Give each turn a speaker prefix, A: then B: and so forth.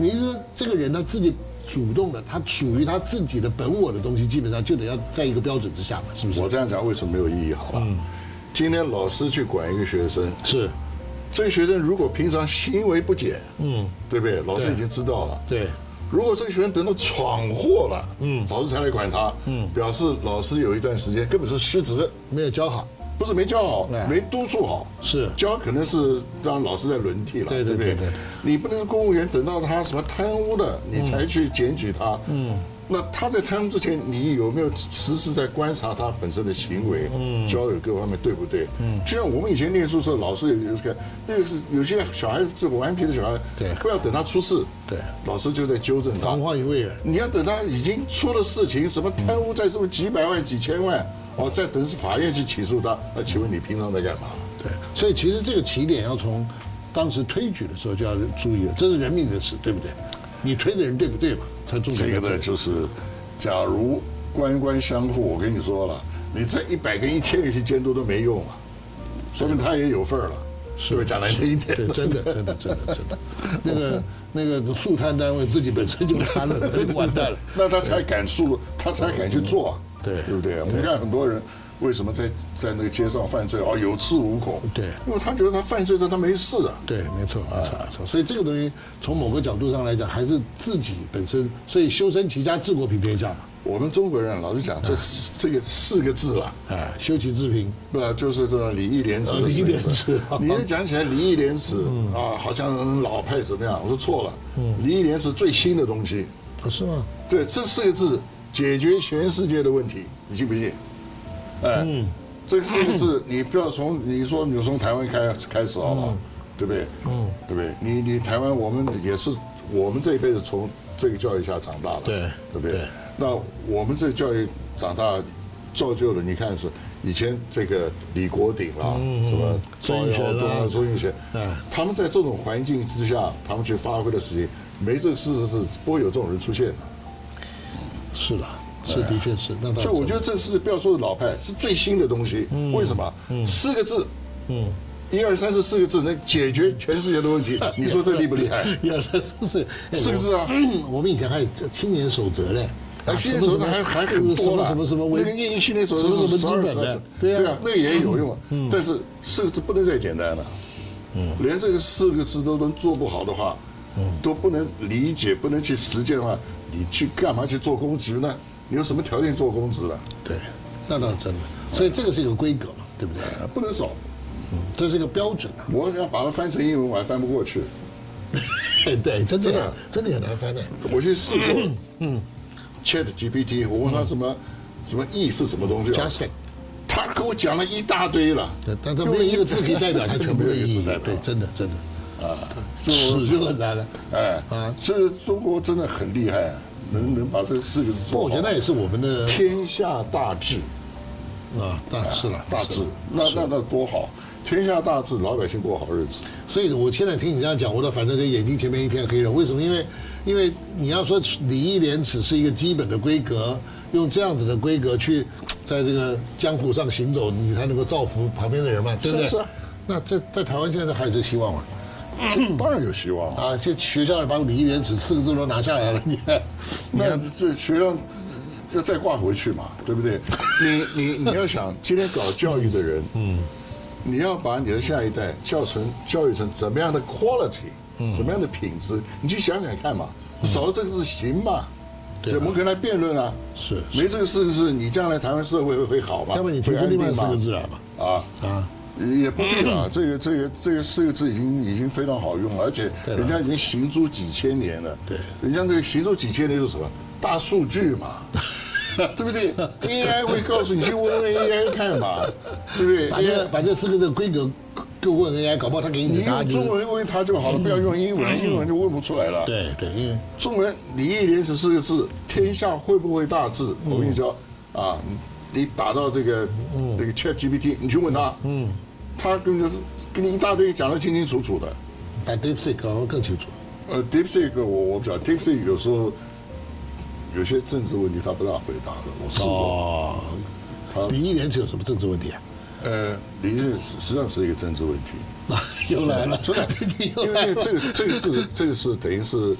A: 你是说这个人他自己主动的，他属于他自己的本我的东西，基本上就得要在一个标准之下嘛，是不是？
B: 我这样讲为什么没有意义？好吧，今天老师去管一个学生，
A: 是
B: 这个学生如果平常行为不检，对不对？老师已经知道了。
A: 对。
B: 如果这个学生等到闯祸了，老师才来管他，表示老师有一段时间根本是失职，
A: 没有教好，
B: 不是没教好，没督促好，
A: 是
B: 教可能是让老师在轮替了，对不对？你不能是公务员，等到他什么贪污了，你才去检举他，那他在贪污之前，你有没有时时在观察他本身的行为、交友各方面对不对？就像我们以前念书的时候，老师有看，那个是有些小孩这个顽皮的小孩，
A: 对，
B: 不要等他出事，
A: 对，
B: 老师就在纠正他，
A: 防患于未然。
B: 你要等他已经出了事情，什么贪污在什么几百万、几千万，再等法院去起诉他，那请问你平常在干嘛？
A: 对，所以其实这个起点要从当时推举的时候就要注意了，这是人命的事，对不对？你推的人对不对嘛？才重点。
B: 这个呢，就是假如官官相护，我跟你说了，你这100个、1000个去监督都没用啊，说明他也有份儿了。是不是讲难听一点？
A: 对，真的，那个肃贪单位自己本身就贪了，所以完蛋了。
B: 那他才敢他才敢去做，
A: 对
B: 不对？我们看很多人为什么在那个街上犯罪有恃无恐？
A: 对，
B: 因为他觉得他犯罪他没事的。
A: 对，没错。所以这个东西从某个角度上来讲，还是自己本身，所以修身齐家治国平天下嘛。
B: 我们中国人老实讲，这个4个字了，
A: 修齐治平，
B: 不就是这种礼义廉耻。
A: 礼义廉耻，
B: 你一讲起来礼义廉耻好像老派怎么样？我说错了，礼义廉耻最新的东西。
A: 是吗？
B: 对，这4个字解决全世界的问题，你信不信？这4个字你不要你从台湾开始好了，对不对？对不对？你台湾我们也是我们这一辈子从这个教育下长大的，对不对？那我们这个教育长大，造就了你看是以前这个李国鼎啦，什么赵耀东啊、周运贤，他们在这种环境之下，他们去发挥的事情，没这个事是不会有这种人出现的。
A: 是的，是的确是。
B: 所以我觉得这是不要说是老派，是最新的东西。为什么？4个字，1、2、3、4个字能解决全世界的问题，你说这厉不厉害
A: ？1、2、3、4，4
B: 个字啊！
A: 我们以前还有青年守则嘞。
B: 青年守则还很多了，
A: 什么
B: 那个业余青年守则是12则，对啊，那个也有用，但是4个字不能再简单了，连这个4个字都能做不好的话，都不能理解，不能去实践的话，你去干嘛去做公职呢？你有什么条件做公职了？
A: 对，那倒真的，所以这个是一个规格嘛，对不对？
B: 不能少，
A: 这是一个标准啊。
B: 我想把它翻成英文，我还翻不过去。
A: 对，真的很难翻的。
B: 我去试过，Chat GPT， 我问他什么意是什么东西，他给我讲了一大堆了，
A: 但他没有一个字可以代表他全部的意义。对，真的尺就很难了。
B: 所以中国真的很厉害，能把这4个字做好。
A: 我觉得那也是我们的
B: 天下大治大治，那多好。天下大治，老百姓过好日子。
A: 所以我现在听你这样讲，我都反正这眼睛前面一片黑人。为什么？因为你要说礼义廉耻是一个基本的规格，用这样子的规格去在这个江湖上行走，你才能够造福旁边的人嘛，对不对？
B: 是啊。
A: 那在台湾现在还有这希望吗？
B: 当然有希望
A: 啊！这学校把礼义廉耻4个字都拿下来了，你看
B: 这学校就再挂回去嘛，对不对？你要想今天搞教育的人，你要把你的下一代教育成怎么样的 quality，怎么样的品质，你去想想看嘛。少了这个字行吗？对，我们可以来辩论啊。
A: 是，
B: 没这个事是你将来台湾社会会好吗？
A: 要不你提出另外4个字来吧？
B: 也不必了，这个4个字已经非常好用了，而且人家已经行诸几千年了。
A: 对，
B: 人家这个行诸几千年就是什么大数据嘛，对不对 ？AI 会告诉你去问 AI 看嘛，对不对？
A: 把这4个字规格就问 AI，搞不好他给你答案。
B: 你用中文问他就好了，不要用英文，英文就问不出来了。
A: 对，因为
B: 中文礼义廉耻4个字，天下会不会大治？我跟你说啊。你打到这个Chat GPT， 你去问他，他跟你一大堆讲得清清楚楚的。
A: 打 DeepSeek 可能更清楚。
B: DeepSeek 我不晓得 ，DeepSeek 有时候有些政治问题他不大回答的，我试过。
A: 他礼义廉耻有什么政治问题啊？
B: 礼义实际上是一个政治问题。
A: 又来了，
B: 真的，因为这个是等于是